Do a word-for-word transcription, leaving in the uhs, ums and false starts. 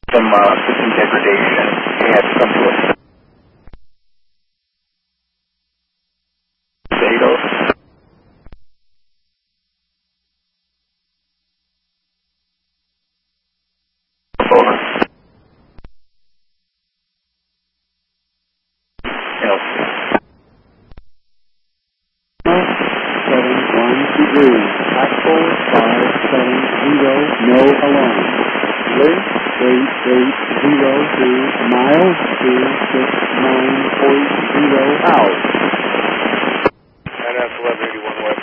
Some uh, system degradation. We had some sort of data. Over. Yes. seven one degree. Axel five seven zero. No alarm. Link eight eight zero two. Miles two six nine point zero out. N S eleven eighty-one West.